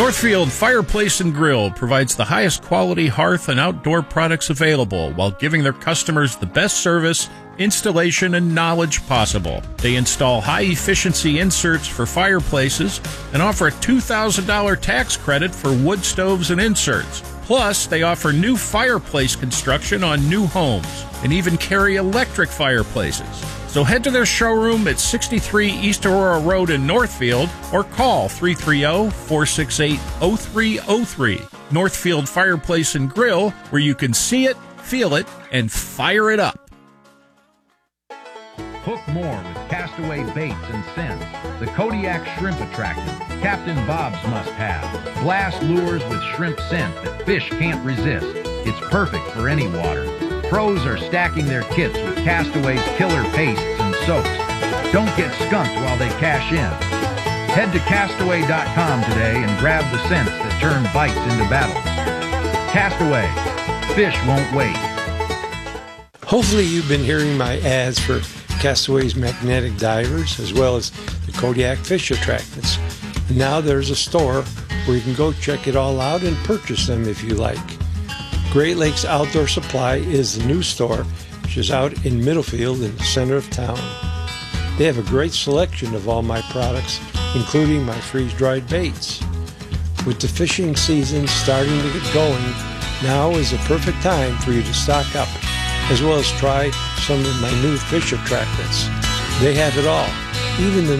Northfield Fireplace and Grill provides the highest quality hearth and outdoor products available while giving their customers the best service, installation, and knowledge possible. They install high-efficiency inserts for fireplaces and offer a $2,000 tax credit for wood stoves and inserts. Plus, they offer new fireplace construction on new homes and even carry electric fireplaces. So head to their showroom at 63 East Aurora Road in Northfield or call 330-468-0303. Northfield Fireplace and Grill, where you can see it, feel it, and fire it up. Hook more with Castaway baits and scents. The Kodiak Shrimp Attractant, Captain Bob's must-have. Blast lures with shrimp scent that fish can't resist. It's perfect for any water. Pros are stacking their kits with Castaway's killer pastes and soaks. Don't get skunked while they cash in. Head to Castaway.com today and grab the scents that turn bites into battles. Castaway. Fish won't wait. Hopefully you've been hearing my ads for Castaway's magnetic divers as well as the Kodiak fish attractants. And now there's a store where you can go check it all out and purchase them if you like. Great Lakes Outdoor Supply is the new store, which is out in Middlefield in the center of town. They have a great selection of all my products, including my freeze-dried baits. With the fishing season starting to get going, now is the perfect time for you to stock up, as well as try some of my new fish attractants. They have it all, even the